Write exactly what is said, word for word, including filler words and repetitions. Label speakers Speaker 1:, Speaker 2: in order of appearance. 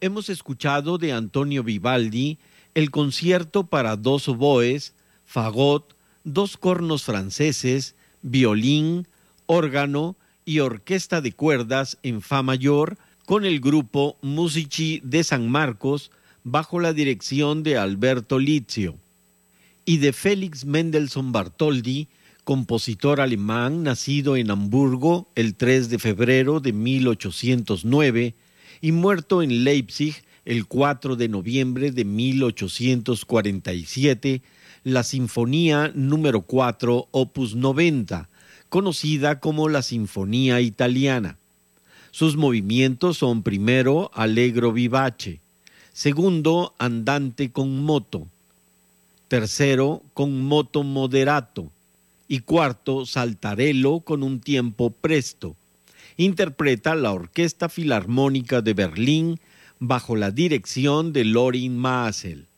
Speaker 1: hemos escuchado de Antonio Vivaldi el concierto para dos oboes, fagot, dos cornos franceses, violín, órgano y orquesta de cuerdas en fa mayor con el grupo Musici de San Marcos bajo la dirección de Alberto Lizio, y de Félix Mendelssohn Bartholdy, compositor alemán nacido en Hamburgo el tres de febrero de mil ochocientos nueve y muerto en Leipzig el cuatro de noviembre de mil ochocientos cuarenta y siete, la Sinfonía número cuatro, opus noventa, conocida como la Sinfonía Italiana. Sus movimientos son primero allegro vivace, segundo andante con moto, tercero con moto moderato y cuarto saltarello con un tiempo presto. Interpreta la Orquesta Filarmónica de Berlín bajo la dirección de Lorin Maazel.